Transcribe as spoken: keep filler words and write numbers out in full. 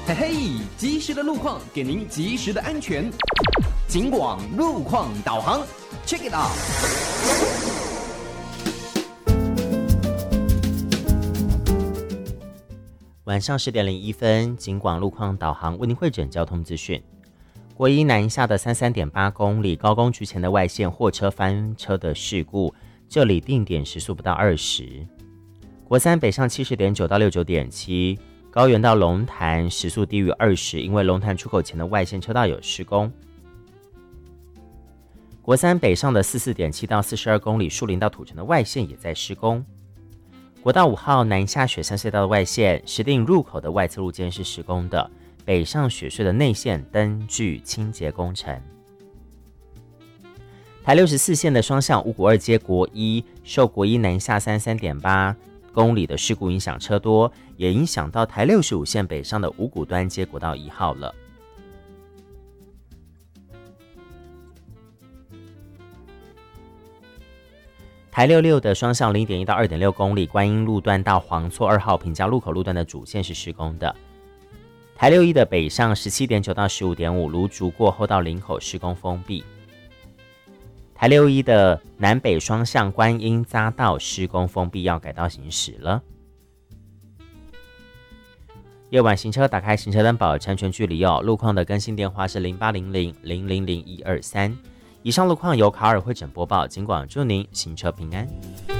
嘿嘿，及时的路况给您及时的安全。警广路况导航 ，check it out。 晚上十点零一分，警广路况导航为您汇整交通资讯。国一南下的三三点八公里高工局前的外线货车翻车的事故，这里定点时速不到二十。国三北上七十点九到六十九点七，高原到龙潭时速低于二十，因为龙潭出口前的外线车道有施工。国三北上的四十四点七到四十二公里树林到土城的外线也在施工。国道五号南下雪山隧道的外线，石碇入口的外侧路肩是施工的，北上雪隧的内线灯具清洁工程。台六十四线的双向五股二街国一，受国一南下三三点八公里的事故影响车多，也影响到台六十五线北上的五股端街国道一号了。台六六的双向 零点一到二点六公里，观音路段到黄厝二号平交路口路段的主线是施工的。台六一的北上 十七点九到十五点五，芦竹过后到林口施工封闭。台六一的南北双向观音匝道施工封闭，要改道行驶了。夜晚行车打开行车灯保持安全距离哦。路况的更新电话是零八零零零零零一二三。以上路况由卡尔汇整播报，警广祝您行车平安。